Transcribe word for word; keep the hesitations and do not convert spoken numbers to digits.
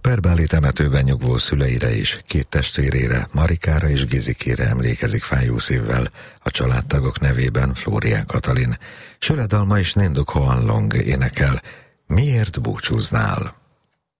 perbáli temetőben nyugvó szüleire is, két testvérére, Marikára és Gizikére emlékezik fájó szívvel, a családtagok nevében Flórián Katalin. Söredalma és Néndok Hoan Long énekel, Miért búcsúznál?